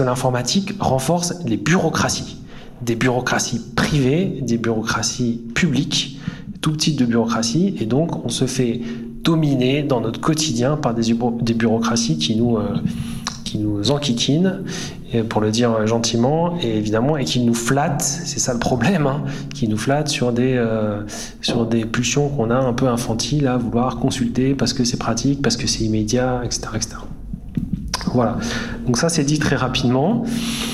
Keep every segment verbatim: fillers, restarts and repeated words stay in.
L'informatique renforce les bureaucraties, des bureaucraties privées, des bureaucraties publiques, tout type de bureaucratie, et donc on se fait dominer dans notre quotidien par des, des bureaucraties qui nous, euh, qui nous enquiquinent, et pour le dire gentiment, et évidemment, et qui nous flattent, c'est ça le problème, hein, qui nous flattent sur des, euh, sur des pulsions qu'on a un peu infantiles à vouloir consulter parce que c'est pratique, parce que c'est immédiat, et cetera, et cetera. Voilà, donc ça c'est dit très rapidement.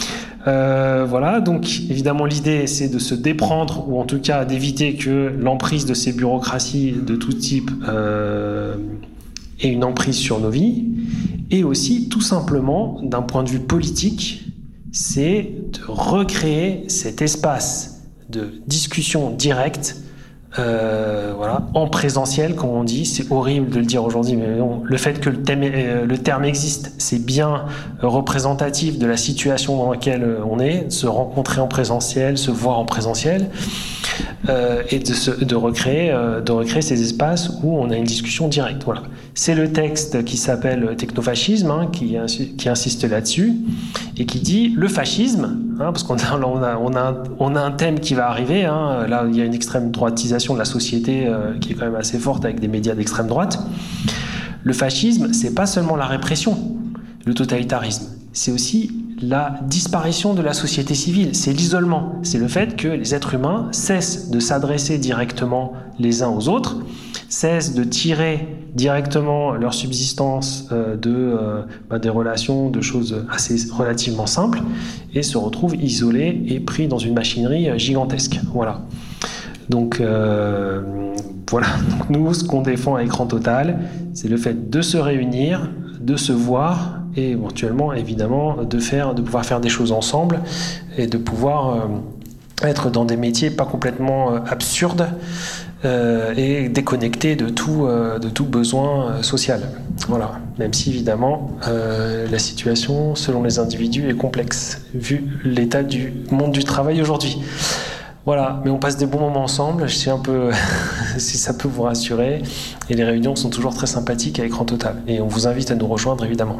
Euh, voilà, donc évidemment l'idée c'est de se déprendre, ou en tout cas d'éviter que l'emprise de ces bureaucraties de tout type euh, ait une emprise sur nos vies. Et aussi, tout simplement, d'un point de vue politique, c'est de recréer cet espace de discussion directe, euh, voilà, en présentiel, comme on dit. C'est horrible de le dire aujourd'hui, mais non, le fait que le, thème, euh, le terme existe, c'est bien représentatif de la situation dans laquelle on est, se rencontrer en présentiel, se voir en présentiel, euh, et de, se, de, recréer, euh, de recréer ces espaces où on a une discussion directe. Voilà. C'est le texte qui s'appelle Technofascisme, hein, qui, qui insiste là-dessus, et qui dit le fascisme, hein, parce qu'on a, on a, on a, un, on a un thème qui va arriver, hein, là il y a une extrême droitisation de la société euh, qui est quand même assez forte avec des médias d'extrême droite. Le fascisme, c'est pas seulement la répression, le totalitarisme, c'est aussi la disparition de la société civile, c'est l'isolement, c'est le fait que les êtres humains cessent de s'adresser directement les uns aux autres, cessent de tirer directement leur subsistance euh, de, euh, bah, des relations, de choses assez relativement simples, et se retrouvent isolés et pris dans une machinerie gigantesque. Voilà. Donc, euh, voilà. Donc nous, ce qu'on défend à Écran Total, c'est le fait de se réunir, de se voir, et éventuellement, évidemment, de, faire, de pouvoir faire des choses ensemble, et de pouvoir euh, être dans des métiers pas complètement euh, absurdes, Euh, et déconnecté de tout, euh, de tout besoin euh, social. Voilà. Même si évidemment euh, la situation selon les individus est complexe, vu l'état du monde du travail aujourd'hui. Voilà, mais on passe des bons moments ensemble, je sais un peu si ça peut vous rassurer, et les réunions sont toujours très sympathiques à Écran Total, et on vous invite à nous rejoindre évidemment.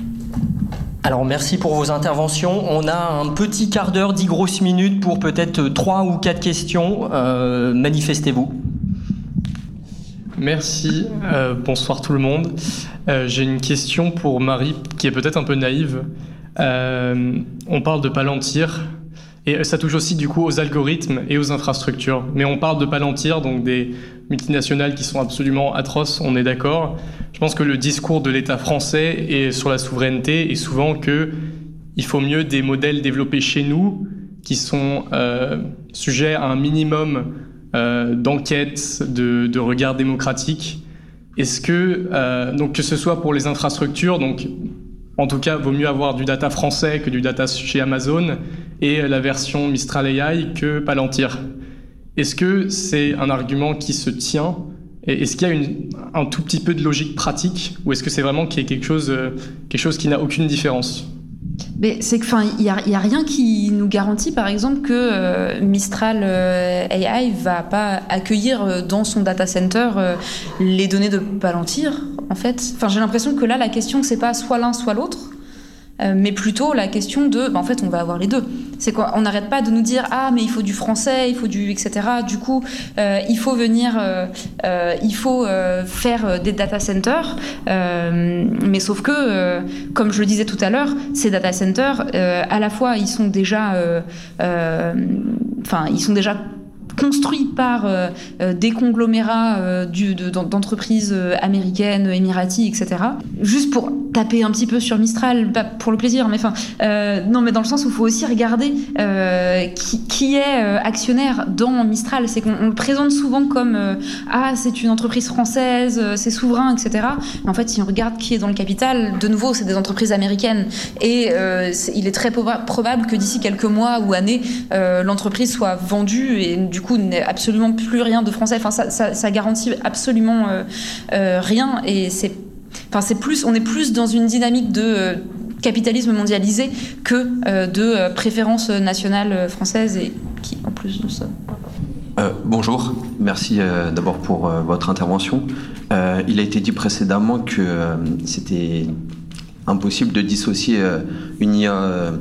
Alors merci pour vos interventions. On a un petit quart d'heure, dix grosses minutes pour peut-être trois ou quatre questions. Euh, manifestez-vous. Merci. Euh, bonsoir tout le monde. Euh, j'ai une question pour Marie qui est peut-être un peu naïve. Euh, on parle de Palantir et ça touche aussi du coup aux algorithmes et aux infrastructures. Mais on parle de Palantir, donc des multinationales qui sont absolument atroces, on est d'accord. Je pense que le discours de l'État français et sur la souveraineté est souvent qu'il faut mieux des modèles développés chez nous qui sont euh, sujets à un minimum euh, d'enquête, de, de regard démocratique. Est-ce que, euh, donc que ce soit pour les infrastructures, donc en tout cas, vaut mieux avoir du data français que du data chez Amazon et la version Mistral A I que Palantir. Est-ce que c'est un argument qui se tient ? Et est-ce qu'il y a une, un tout petit peu de logique pratique, ou est-ce que c'est vraiment qu'il y a quelque chose, euh, quelque chose qui n'a aucune différence ? Mais c'est que, enfin, il y a, il y a rien qui nous garantit, par exemple, que euh, Mistral euh, A I va pas accueillir euh, dans son data center euh, les données de Palantir, en fait. Enfin, j'ai l'impression que là, la question c'est pas soit l'un soit l'autre, euh, mais plutôt la question de, bah, en fait, on va avoir les deux. C'est quoi ? On n'arrête pas de nous dire ah mais il faut du français, il faut du et cetera. Du coup, euh, il faut venir, euh, euh, il faut euh, faire des data centers. Euh, mais sauf que, euh, comme je le disais tout à l'heure, ces data centers, euh, à la fois ils sont déjà, euh, euh, enfin ils sont déjà construits par euh, des conglomérats euh, du, de, d'entreprises euh, américaines, émiraties, et cetera. Juste pour taper un petit peu sur Mistral, pas pour le plaisir, mais enfin, euh, non, mais dans le sens où il faut aussi regarder euh, qui, qui est euh, actionnaire dans Mistral. C'est qu'on on le présente souvent comme euh, ah, c'est une entreprise française, euh, c'est souverain, et cetera. Mais en fait, si on regarde qui est dans le capital, de nouveau, c'est des entreprises américaines. Et euh, c'est, il est très proba- probable que d'ici quelques mois ou années, euh, l'entreprise soit vendue et du coup n'est absolument plus rien de français. Enfin, ça, ça, ça garantit absolument euh, euh, rien. Et c'est, enfin, c'est plus, on est plus dans une dynamique de euh, capitalisme mondialisé que euh, de euh, préférence nationale française et qui, en plus de ça. Euh, bonjour, merci euh, d'abord pour euh, votre intervention. Euh, il a été dit précédemment que euh, c'était impossible de dissocier euh, une I A euh,